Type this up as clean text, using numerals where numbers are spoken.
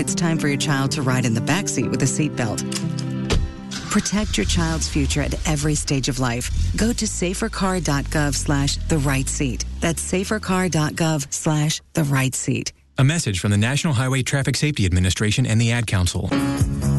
it's time for your child to ride in the backseat with a seatbelt. Protect your child's future at every stage of life. Go to safercar.gov/the-right-seat. That's safercar.gov/the-right-seat. A message from the National Highway Traffic Safety Administration and the Ad Council.